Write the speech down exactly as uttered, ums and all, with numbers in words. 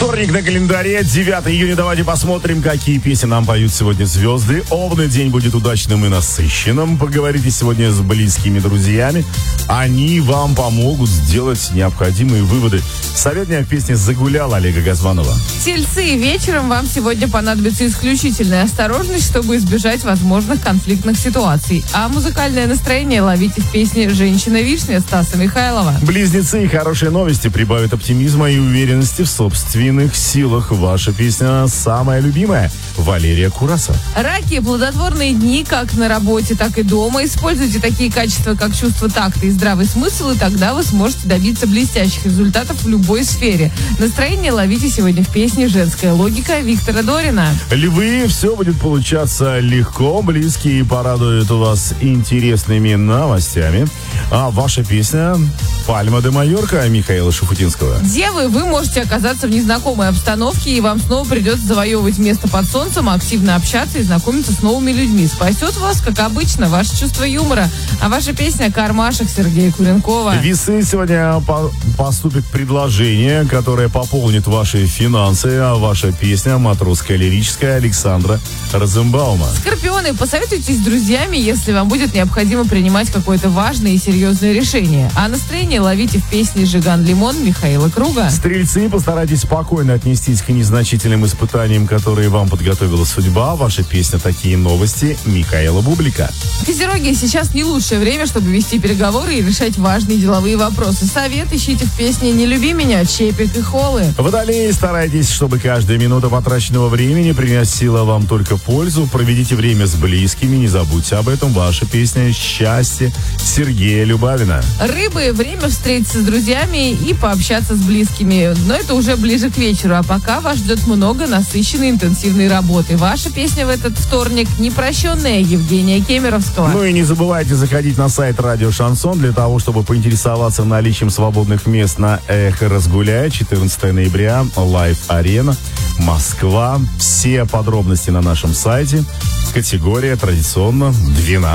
Вторник на календаре, девятое июня. Давайте посмотрим, какие песни нам поют сегодня звезды. Овны, день будет удачным и насыщенным. Поговорите сегодня с близкими друзьями. Они вам помогут сделать необходимые выводы. Совет дня в песне «Загулял» Олега Газманова. Тельцы, вечером вам сегодня понадобится исключительная осторожность, чтобы избежать возможных конфликтных ситуаций. А музыкальное настроение ловите в песне «Женщина-вишня» Стаса Михайлова. Близнецы, хорошие новости прибавят оптимизма и уверенности в собственных силах. Ваша песня самая любимая. Валерия Кураса. Раки, плодотворные дни как на работе, так и дома. Используйте такие качества, как чувство такта и здравый смысл, и тогда вы сможете добиться блестящих результатов в любой сфере. Настроение ловите сегодня в песне «Женская логика» Виктора Дорина. Львы, все будет получаться легко. Близкие порадуют вас интересными новостями. А ваша песня «Пальма де Майорка» Михаила Шуфутинского. Девы, вы можете оказаться в незнакомой обстановке, и вам снова придется завоевывать место под солнцем, активно общаться и знакомиться с новыми людьми. Спасет вас, как обычно, ваше чувство юмора. А ваша песня «Кармашек» Сергея Куренкова. Весы, сегодня по- поступит предложение, которое пополнит ваши финансы, а ваша песня «Матросская лирическая» Александра Розенбаума. Скорпионы, посоветуйтесь с друзьями, если вам будет необходимо принимать какое-то важное и серьезное решение. А настроение ловите в песне «Жиган Лимон» Михаила Круга. Стрельцы, постарайтесь спокойно отнестись к незначительным испытаниям, которые вам подготовила судьба. Ваша песня «Такие новости» Михаила Бублика. Козероги, сейчас не лучшее время, чтобы вести переговоры и решать важные деловые вопросы. Совет ищите в песне «Не люби меня» Чепик и Холы. Водолеи, старайтесь, чтобы каждая минута потраченного времени приносила вам только пользу. Проведите время с близкими, не забудьте об этом. Ваша песня «Счастье» Сергея Любавина. Рыбы, время встретиться с друзьями и пообщаться с близкими. Но это уже ближе к вечеру. А пока вас ждет много насыщенной интенсивной работы. Ваша песня в этот вторник «Непрощенная» Евгения Кемеровского. Ну и не забывайте заходить на сайт Радио Шансон для того, чтобы поинтересоваться наличием свободных мест на «Эхо Разгуляй». четырнадцатое ноября, Лайв-арена, Москва. Все подробности на нашем сайте. Категория традиционно двенадцать.